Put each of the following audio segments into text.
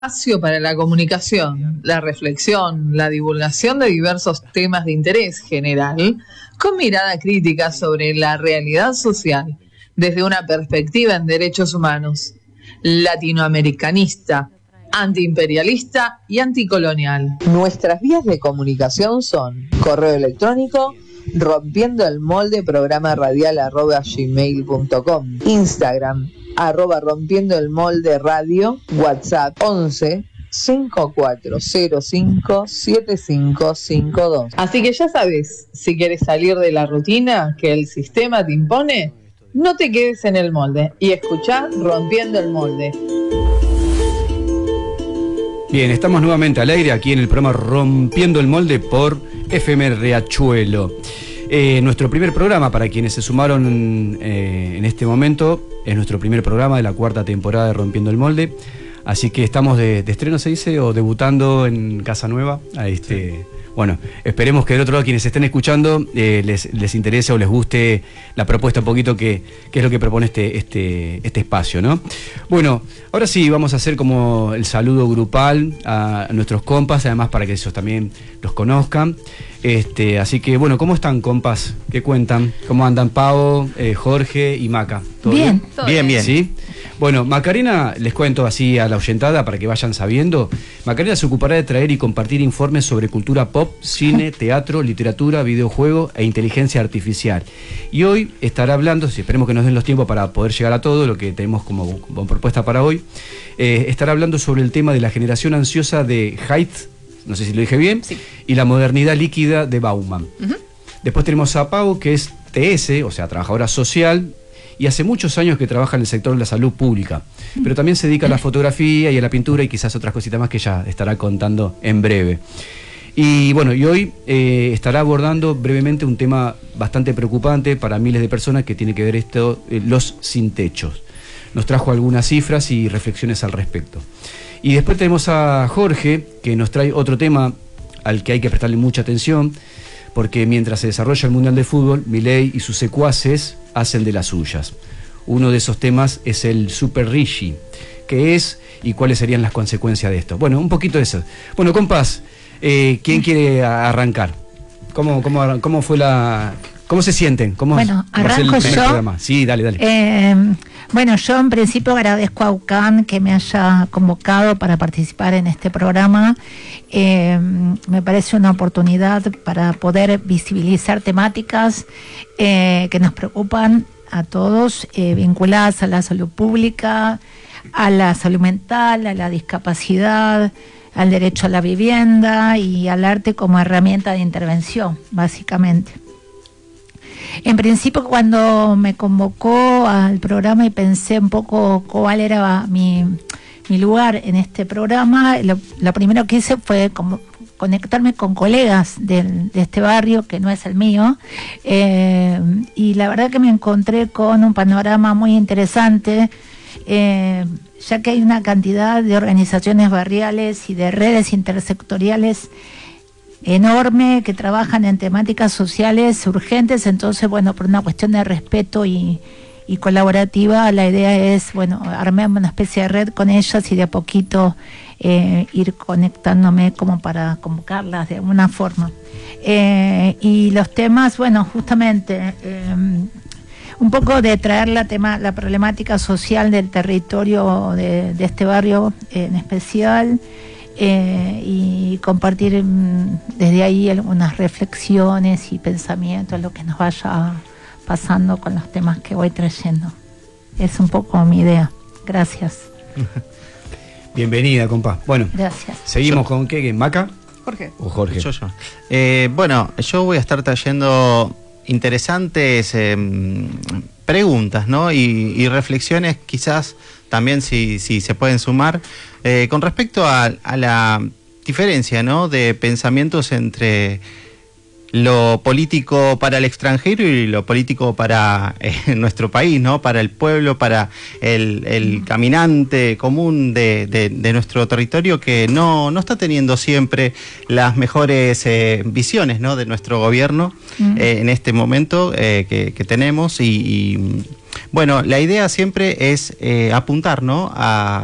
Espacio para la comunicación, la reflexión, la divulgación de diversos temas de interés general, con mirada crítica sobre la realidad social, desde una perspectiva en derechos humanos, latinoamericanista, antiimperialista y anticolonial. Nuestras vías de comunicación son correo electrónico rompiendo el molde programa radial @gmail.com, Instagram @rompiendo el molde radio, WhatsApp 11 5405 7552. Así que ya sabes, si quieres salir de la rutina que el sistema te impone, no te quedes en el molde y escuchá Rompiendo el Molde. Bien, estamos nuevamente al aire aquí en el programa Rompiendo el Molde por FM Riachuelo. Nuestro primer programa, para quienes se sumaron en este momento, es nuestro primer programa de la 4ª temporada de Rompiendo el Molde. Así que estamos de estreno, se dice, o debutando en Casa Nueva. Bueno, esperemos que del otro lado, quienes estén escuchando, les interese o les guste la propuesta un poquito que es lo que propone este espacio, ¿no? Bueno, ahora sí vamos a hacer como el saludo grupal a nuestros compas, además para que ellos también los conozcan. Así que, bueno, ¿cómo están, compas? ¿Qué cuentan? ¿Cómo andan Pau, Jorge y Maca? ¿Todo bien? Bien. ¿Sí? Bueno, Macarena, les cuento así a la oyentada para que vayan sabiendo. Macarena se ocupará de traer y compartir informes sobre cultura pop, cine, teatro, literatura, videojuego e inteligencia artificial. Y hoy estará hablando, si esperemos que nos den los tiempos para poder llegar a todo lo que tenemos como propuesta para hoy, estará hablando sobre el tema de la generación ansiosa de Haidt, no sé si lo dije bien, sí, y la modernidad líquida de Bauman. Después tenemos a Pau, que es TS, o sea, trabajadora social, y hace muchos años que trabaja en el sector de la salud pública, pero también se dedica a la fotografía y a la pintura y quizás otras cositas más que ella estará contando en breve. Y bueno, y hoy estará abordando brevemente un tema bastante preocupante para miles de personas que tiene que ver los sin techos. Nos trajo algunas cifras y reflexiones al respecto. Y después tenemos a Jorge, que nos trae otro tema al que hay que prestarle mucha atención, porque mientras se desarrolla el Mundial de Fútbol, Milei y sus secuaces hacen de las suyas. Uno de esos temas es el Super Rigi. ¿Qué es y cuáles serían las consecuencias de esto? Bueno, un poquito de eso. Bueno, compas, ¿quién quiere arrancar? ¿Cómo fue la...? ¿Cómo se sienten? Bueno, arranco yo. Programa? Sí, dale. Bueno, yo en principio agradezco a UCAN que me haya convocado para participar en este programa. Me parece una oportunidad para poder visibilizar temáticas que nos preocupan a todos, vinculadas a la salud pública, a la salud mental, a la discapacidad, al derecho a la vivienda y al arte como herramienta de intervención, básicamente. En principio, cuando me convocó al programa y pensé un poco cuál era mi lugar en este programa, lo primero que hice fue como conectarme con colegas de este barrio, que no es el mío, y la verdad que me encontré con un panorama muy interesante, ya que hay una cantidad de organizaciones barriales y de redes intersectoriales enorme que trabajan en temáticas sociales urgentes. Entonces, bueno, por una cuestión de respeto y colaborativa, la idea es, bueno, armar una especie de red con ellas y de a poquito ir conectándome como para convocarlas de alguna forma. Y los temas, bueno, justamente un poco de traer la problemática social del territorio de este barrio en especial, y compartir desde ahí algunas reflexiones y pensamientos, lo que nos vaya pasando con los temas que voy trayendo. Es un poco mi idea. Gracias. Bienvenida, compa. Bueno, gracias. Seguimos con ¿qué? ¿Maca? Jorge. ¿O Jorge? Yo. Bueno, yo voy a estar trayendo interesantes preguntas, ¿no? Y reflexiones, quizás también si se pueden sumar, con respecto a la diferencia, ¿no?, de pensamientos entre lo político para el extranjero y lo político para nuestro país, ¿no?, para el pueblo, para el caminante común de nuestro territorio, que no está teniendo siempre las mejores visiones, ¿no?, de nuestro gobierno en este momento que tenemos. Y bueno, la idea siempre es apuntar, ¿no?, a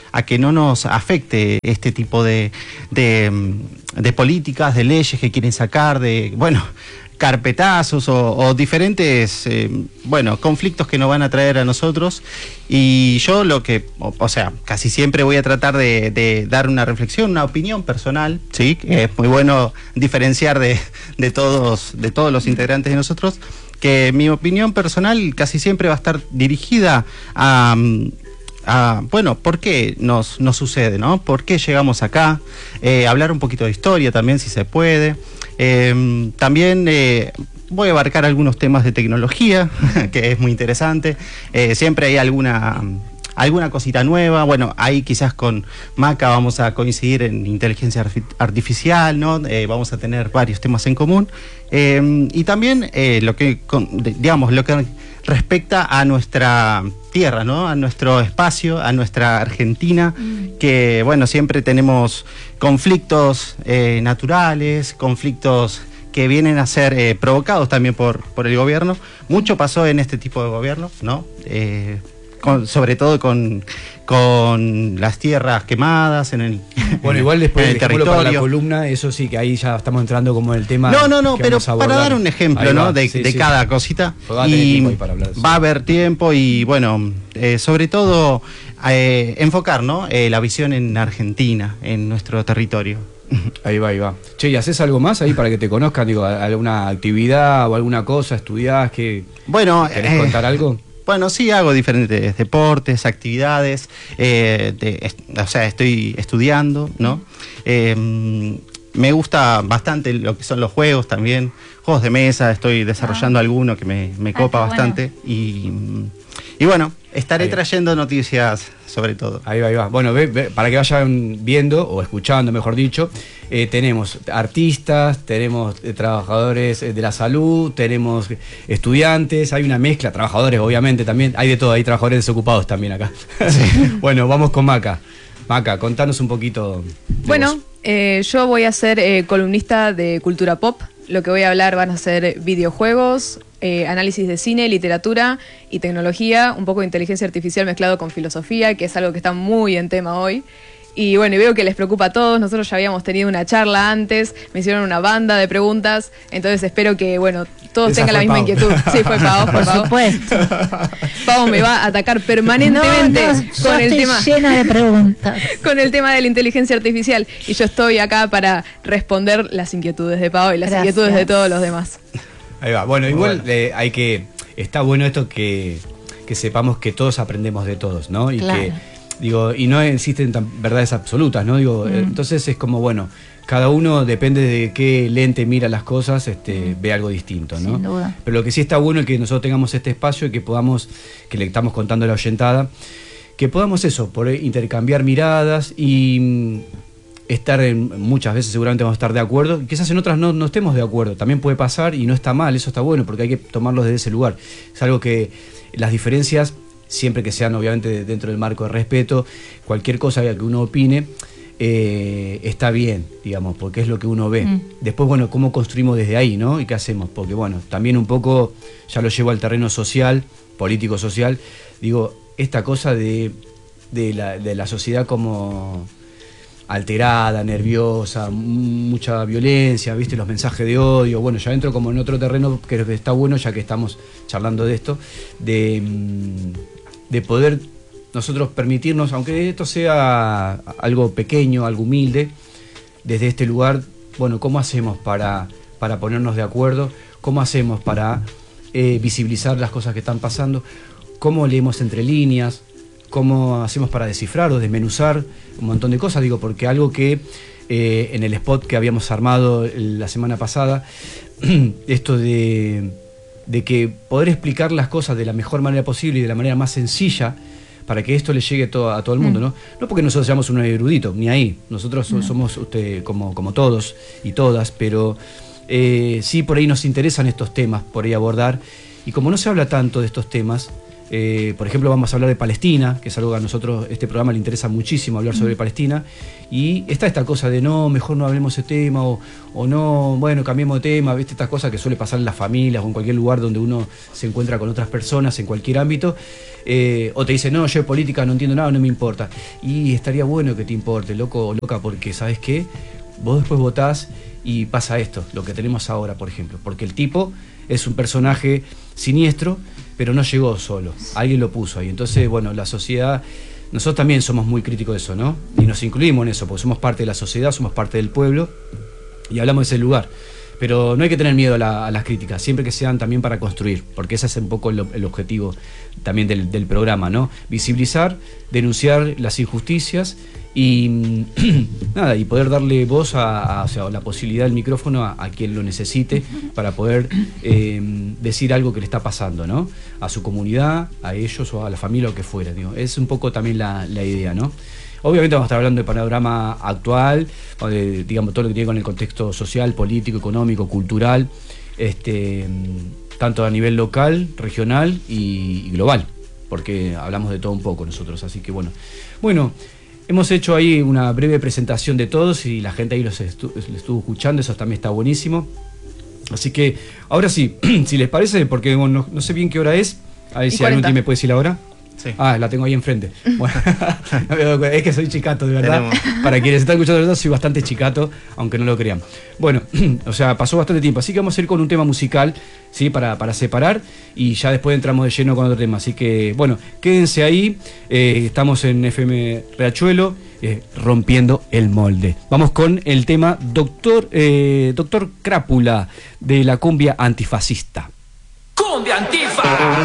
que no nos afecte este tipo de políticas, de leyes que quieren sacar, de, bueno, carpetazos o diferentes, conflictos que nos van a traer a nosotros. Y yo casi siempre voy a tratar de dar una reflexión, una opinión personal, ¿sí? Es muy bueno diferenciar de todos los integrantes de nosotros, que mi opinión personal casi siempre va a estar dirigida a ¿por qué nos sucede, ¿no? ¿Por qué llegamos acá? Hablar un poquito de historia también, si se puede. También voy a abarcar algunos temas de tecnología, que es muy interesante. Siempre hay alguna cosita nueva. Bueno, ahí quizás con Maca vamos a coincidir en inteligencia artificial, ¿no? Vamos a tener varios temas en común. Y también lo que respecta a nuestra tierra, ¿no? A nuestro espacio, a nuestra Argentina, que, bueno, siempre tenemos conflictos naturales, conflictos que vienen a ser provocados también por el gobierno. Mucho pasó en este tipo de gobierno, ¿no? Sobre todo con las tierras quemadas en el bueno, igual después del territorio. Para la columna, eso sí, que ahí ya estamos entrando como en el tema. No, pero para dar un ejemplo, ¿no? De cada cosita. Y va a haber tiempo y, bueno, sobre todo enfocar, ¿no? La visión en Argentina, en nuestro territorio. Ahí va. Che, ¿y haces algo más ahí para que te conozcan? Digo, ¿alguna actividad o alguna cosa? ¿Estudiás? ¿Querés contar algo? Bueno, sí, hago diferentes deportes, actividades, estoy estudiando, ¿no? Me gusta bastante lo que son los juegos también, juegos de mesa, estoy desarrollando alguno que me copa bastante. Bueno. Y bueno, estaré trayendo noticias sobre todo. Ahí va. Bueno, para que vayan viendo, o escuchando, mejor dicho, tenemos artistas, tenemos trabajadores de la salud, tenemos estudiantes, hay una mezcla, trabajadores obviamente también, hay de todo, hay trabajadores desocupados también acá. Sí. Bueno, vamos con Maca. Maca, contanos un poquito. Bueno, yo voy a ser columnista de cultura pop. Lo que voy a hablar van a ser videojuegos, análisis de cine, literatura y tecnología, un poco de inteligencia artificial mezclado con filosofía, que es algo que está muy en tema hoy. Y bueno, y veo que les preocupa a todos. Nosotros ya habíamos tenido una charla antes, me hicieron una banda de preguntas, entonces espero que, bueno, todos tengan la misma inquietud. Sí, fue Pau, por supuesto. Pau me va a atacar permanentemente con el tema llena de preguntas. Con el tema de la inteligencia artificial. Y yo estoy acá para responder las inquietudes de Pau y las inquietudes de todos los demás. Ahí va. Bueno, igual está bueno esto que sepamos que todos aprendemos de todos, ¿no? Y claro. Y no existen verdades absolutas, ¿no? Entonces es como, bueno, cada uno depende de qué lente mira las cosas, ve algo distinto, ¿no? Sin duda. Pero lo que sí está bueno es que nosotros tengamos este espacio y que le estamos contando a la oyentada, que podamos poder intercambiar miradas y muchas veces seguramente vamos a estar de acuerdo, quizás en otras no estemos de acuerdo, también puede pasar y no está mal, eso está bueno, porque hay que tomarlo desde ese lugar. Es algo que las diferencias, siempre que sean obviamente dentro del marco de respeto, cualquier cosa que uno opine, está bien, digamos, porque es lo que uno ve. Después, bueno, cómo construimos desde ahí, ¿no? Y qué hacemos, porque bueno, también un poco, ya lo llevo al terreno social, político-social, esta cosa de la sociedad como alterada, nerviosa, mucha violencia, ¿viste? Los mensajes de odio. Bueno, ya entro como en otro terreno que está bueno, ya que estamos charlando de esto, de poder nosotros permitirnos, aunque esto sea algo pequeño, algo humilde, desde este lugar, bueno, ¿cómo hacemos para ponernos de acuerdo? ¿Cómo hacemos para visibilizar las cosas que están pasando? ¿Cómo leemos entre líneas? ¿Cómo hacemos para descifrar o desmenuzar un montón de cosas? Porque algo que en el spot que habíamos armado la semana pasada, esto de que poder explicar las cosas de la mejor manera posible y de la manera más sencilla para que esto le llegue a todo el mundo, ¿no? No porque nosotros seamos un erudito, ni ahí. Nosotros somos como todos y todas, pero sí por ahí nos interesan estos temas, por ahí abordar. Y como no se habla tanto de estos temas, Por ejemplo, vamos a hablar de Palestina, que es algo que a nosotros, este programa le interesa muchísimo hablar sobre Palestina, y está esta cosa de no, mejor no hablemos de ese tema, o no, bueno, cambiemos de tema, ¿viste? Estas cosas que suele pasar en las familias o en cualquier lugar donde uno se encuentra con otras personas, en cualquier ámbito, o te dice, no, yo de política no entiendo nada, no me importa. Y estaría bueno que te importe, loco o loca, porque, ¿sabes qué? Vos después votás y pasa esto, lo que tenemos ahora, por ejemplo, porque el tipo es un personaje siniestro, pero no llegó solo, alguien lo puso ahí. Entonces, bueno, la sociedad, nosotros también somos muy críticos de eso, ¿no? Y nos incluimos en eso, porque somos parte de la sociedad, somos parte del pueblo, y hablamos de ese lugar. Pero no hay que tener miedo a las críticas, siempre que sean también para construir, porque ese es un poco el objetivo también del programa, ¿no? Visibilizar, denunciar las injusticias y nada, y poder darle voz o sea, la posibilidad del micrófono a quien lo necesite para poder decir algo que le está pasando, ¿no? A su comunidad, a ellos o a la familia o que fuera, digo. Es un poco también la idea, ¿no? Obviamente vamos a estar hablando de panorama actual, o de, digamos, todo lo que tiene con el contexto social, político, económico, cultural, tanto a nivel local, regional y global, porque hablamos de todo un poco nosotros, así que bueno, hemos hecho ahí una breve presentación de todos y la gente ahí los estuvo escuchando, eso también está buenísimo. Así que, ahora sí, si les parece, porque bueno, no sé bien qué hora es, a ver si alguien me puede decir la hora. Sí. Ah, la tengo ahí enfrente. Bueno, es que soy chicato, de verdad. Para quienes están escuchando de verdad, soy bastante chicato, aunque no lo crean. Bueno, o sea, pasó bastante tiempo, así que vamos a ir con un tema musical, ¿sí? Para separar, y ya después entramos de lleno con otro tema. Así que, bueno, quédense ahí. Estamos en FM Riachuelo, rompiendo el molde. Vamos con el tema Doctor Crápula, de la cumbia antifascista. ¡Cumbia antifa!